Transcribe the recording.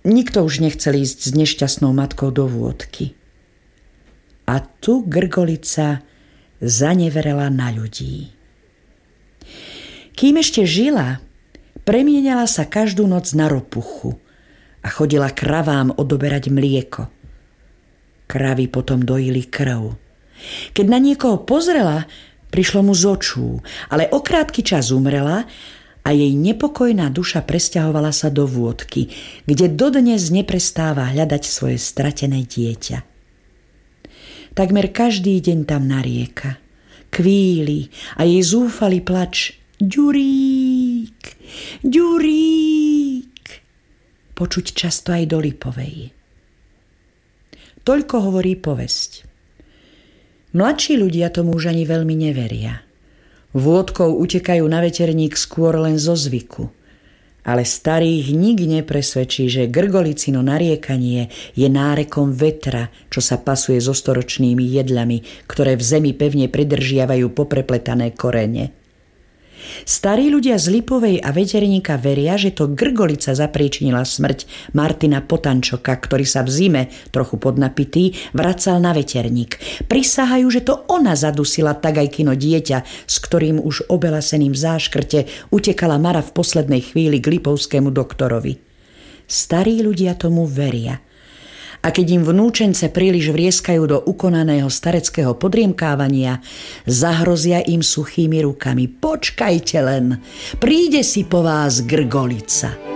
Nikto už nechcel ísť s nešťastnou matkou do vôdky. A tu Grgolica zaneverela na ľudí. Kým ešte žila, premienala sa každú noc na ropuchu a chodila kravám odoberať mlieko. Kravy potom dojili krv. Keď na niekoho pozrela, prišlo mu z očú, ale o krátky čas umrela a jej nepokojná duša presťahovala sa do vôdky, kde dodnes neprestáva hľadať svoje stratené dieťa. Takmer každý deň tam narieka, kvíli a jej zúfalý plač: Ďurík, Ďurík, počuť často aj do Lipovej. Toľko hovorí povesť. Mladší ľudia tomu už ani veľmi neveria. Vôdkou utekajú na veterník skôr len zo zvyku. Ale starých nik nepresvedčí, že Grgolicino nariekanie je nárekom vetra, čo sa pasuje so storočnými jedľami, ktoré v zemi pevne pridržiavajú poprepletané korene. Starí ľudia z Lipovej a veterníka veria, že to Grgolica zapríčinila smrť Martina Potančoka, ktorý sa v zime, trochu podnapitý, vracal na veterník. Prisahajú, že to ona zadusila Tagajkino dieťa, s ktorým už obelaseným v záškrte utekala Mara v poslednej chvíli k lipovskému doktorovi. Starí ľudia tomu veria. A keď im vnúčence príliš vrieskajú do ukonaného stareckého podriemkávania, zahrozia im suchými rukami: Počkajte len, príde si po vás Grgolica.